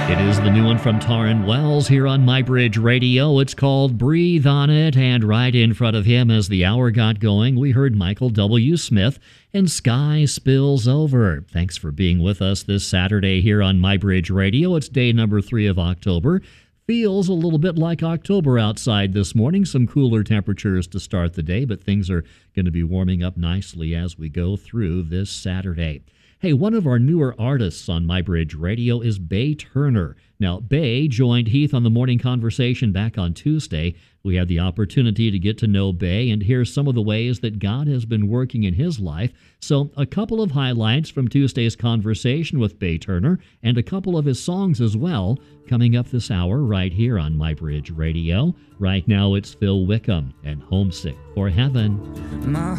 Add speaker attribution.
Speaker 1: It is the new one from Taryn Wells here on MyBridge Radio. It's called Breathe on It, and right in front of him as the hour got going, we heard Michael W. Smith and Sky Spills Over. Thanks for being with us this Saturday here on MyBridge Radio. It's day number 3 of October. Feels a little bit like October outside this morning. Some cooler temperatures to start the day, but things are going to be warming up nicely as we go through this Saturday. Hey, one of our newer artists on MyBridge Radio is Bay Turner. Now, Bay joined Heath on the Morning Conversation back on Tuesday. We had the opportunity to get to know Bay and hear some of the ways that God has been working in his life. So, a couple of highlights from Tuesday's conversation with Bay Turner and a couple of his songs as well coming up this hour right here on MyBridge Radio. Right now, it's Phil Wickham and Homesick for Heaven.